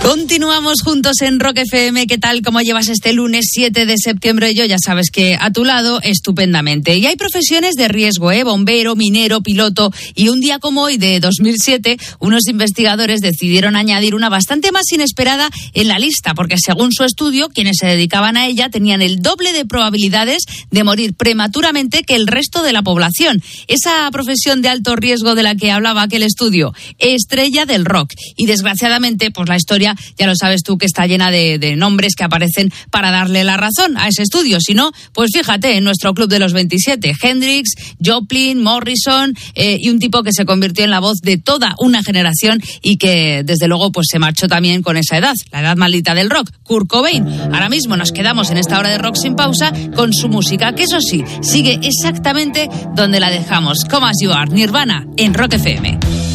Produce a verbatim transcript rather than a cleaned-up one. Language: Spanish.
Continuamos juntos en Rock F M. ¿Qué tal? ¿Cómo llevas este lunes siete de septiembre? Yo ya sabes que a tu lado estupendamente. Y hay profesiones de riesgo, ¿eh? Bombero, minero, piloto. Y un día como hoy de dos mil siete, unos investigadores decidieron añadir una bastante más inesperada en la lista, porque según su estudio, quienes se dedicaban a ella tenían el doble de probabilidades de morir prematuramente que el resto de la población. Esa profesión de alto riesgo de la que hablaba aquel estudio, estrella del rock. Y desgraciadamente, pues la historia, ya lo sabes tú, que está llena de, de nombres que aparecen para darle la razón a ese estudio. Si no, pues fíjate, en nuestro club de los veintisiete, Hendrix, Joplin, Morrison, eh, y un tipo que se convirtió en la voz de toda una generación y que desde luego pues se marchó también con esa edad, la edad maldita del rock, Kurt Cobain. Ahora mismo nos quedamos en esta hora de Rock sin pausa con su música, que eso sí, sigue exactamente donde la dejamos. Come As You Are, Nirvana, en Rock F M.